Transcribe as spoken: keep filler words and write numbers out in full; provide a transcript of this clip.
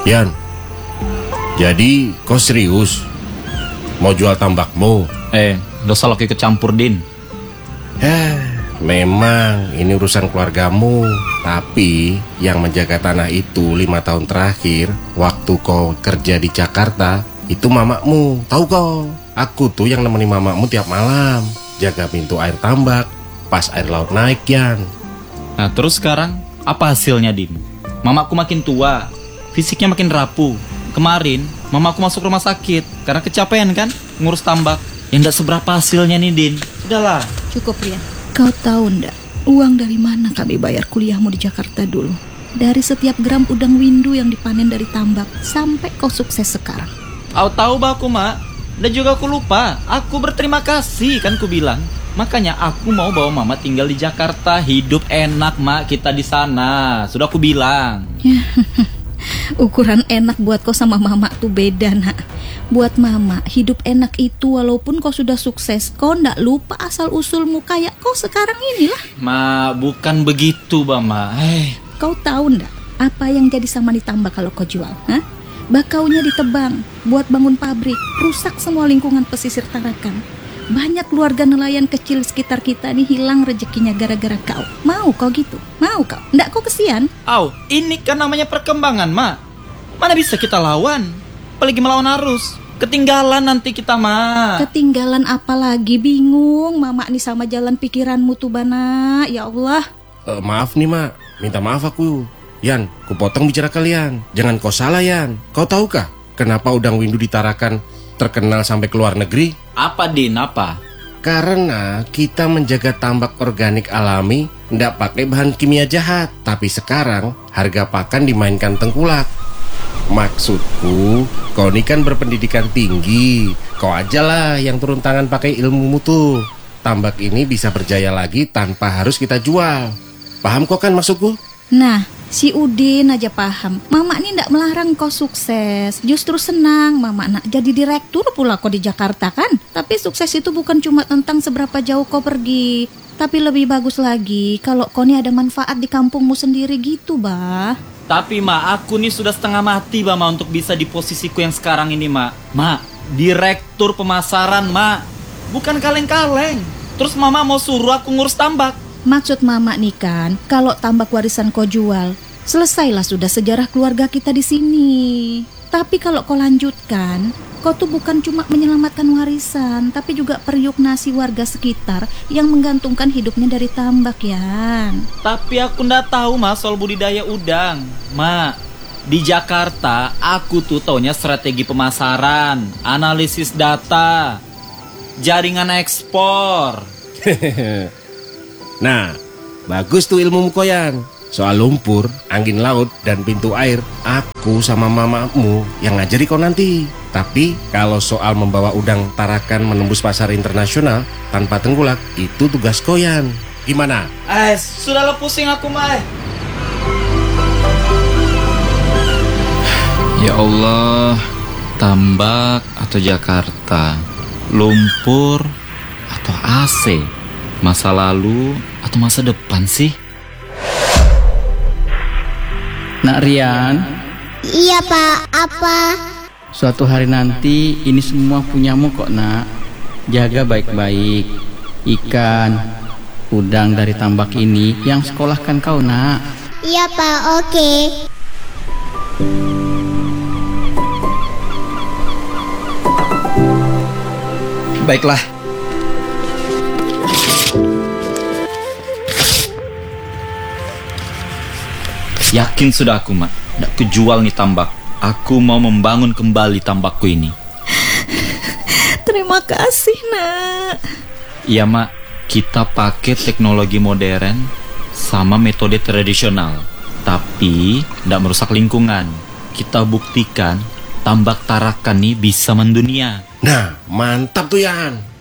Yan, jadi kau serius mau jual tambakmu? Eh, dosa lagi kecampur, Din. Ya, memang ini urusan keluargamu. Tapi yang menjaga tanah itu lima tahun terakhir, waktu kau kerja di Jakarta, itu mamakmu. Tahu kau, aku tuh yang nemeni mamakmu tiap malam, jaga pintu air tambak pas air laut naik, Yan. Nah, terus sekarang apa hasilnya, Din? Mamaku makin tua, fisiknya makin rapuh. Kemarin mamaku masuk rumah sakit karena kecapean kan ngurus tambak. Yang tidak seberapa hasilnya nih, Din. Sudahlah. Cukup, Rian. Kau tahu ndak, uang dari mana kami bayar kuliahmu di Jakarta dulu? Dari setiap gram udang windu yang dipanen dari tambak sampai kau sukses sekarang. Kau tahu bah aku, Mak. Dan juga aku lupa. Aku berterima kasih kan ku bilang. Makanya aku mau bawa mama tinggal di Jakarta. Hidup enak, Mak, kita di sana. Sudah aku bilang. Ukuran enak buat kau sama mama tuh beda, nak. Buat mama, hidup enak itu walaupun kau sudah sukses, kau ndak lupa asal-usulmu kayak kau sekarang inilah. Ma, bukan begitu, Mama. Eh. Kau tahu ndak apa yang jadi sama ditambah kalau kau jual? Hah? Bakaunya ditebang, buat bangun pabrik, rusak semua lingkungan pesisir Tarakan. Banyak keluarga nelayan kecil sekitar kita nih hilang rezekinya gara-gara kau. Mau kau gitu? Mau kau? Ndak kau kesian? Au, ini kan namanya perkembangan, Ma. Mana bisa kita lawan? Apalagi melawan arus. Ketinggalan nanti kita, Ma. Ketinggalan apa lagi? Bingung mama nih sama jalan pikiranmu tuh, Bana. Ya Allah. Uh, maaf nih, Mak. Minta maaf aku. Yan, ku potong bicara kalian. Jangan kau salah, Yan. Kau tahukah kenapa udang windu di Tarakan terkenal sampai ke luar negeri? Apa, Din? Apa? Karena kita menjaga tambak organik alami, ndak pakai bahan kimia jahat. Tapi sekarang harga pakan dimainkan tengkulak. Maksudku, kau ini kan berpendidikan tinggi. Kau ajalah yang turun tangan pakai ilmumu tuh. Tambak ini bisa berjaya lagi tanpa harus kita jual. Paham kok kan maksudku? Nah, si Udin aja paham. Mama ini ndak melarang kau sukses. Justru senang mama nak jadi direktur pula kau di Jakarta kan. Tapi sukses itu bukan cuma tentang seberapa jauh kau pergi. Tapi lebih bagus lagi kalau kau ini ada manfaat di kampungmu sendiri gitu, bah. Tapi, Ma, aku nih sudah setengah mati, bah, Ma, untuk bisa di posisiku yang sekarang ini, Ma. Ma, direktur pemasaran, Ma. Bukan kaleng-kaleng. Terus Mama mau suruh aku ngurus tambak. Maksud Mama nih kan, kalau tambak warisan kau jual, selesailah sudah sejarah keluarga kita di sini. Tapi kalau kau lanjutkan, kau tuh bukan cuma menyelamatkan warisan, tapi juga periuk nasi warga sekitar yang menggantungkan hidupnya dari tambak, ya. Tapi aku ndak tahu, Ma, soal budidaya udang. Ma, di Jakarta aku tuh taunya strategi pemasaran, analisis data, jaringan ekspor. Nah, bagus tuh ilmu Koyan. Soal lumpur, angin laut, dan pintu air, aku sama mamamu yang ngajari kau nanti. Tapi kalau soal membawa udang Tarakan menembus pasar internasional tanpa tengkulak, itu tugas Koyan. Gimana? Eh, sudah lah pusing aku, Ma. Ya Allah, tambak atau Jakarta, lumpur atau A C, masa lalu atau masa depan sih? Nak Rian. Iya, Pak. Apa? Suatu hari nanti ini semua punyamu kok, Nak. Jaga baik-baik ikan, udang dari tambak ini yang sekolahkan kau, Nak. Iya, Pak. Oke. Baiklah. Yakin sudah aku, Mak. Nggak kejual nih tambak. Aku mau membangun kembali tambakku ini. Terima kasih, Nak. Iya, Mak. Kita pakai teknologi modern sama metode tradisional. Tapi nggak merusak lingkungan. Kita buktikan tambak Tarakan nih bisa mendunia. Nah, mantap tuh, Yan.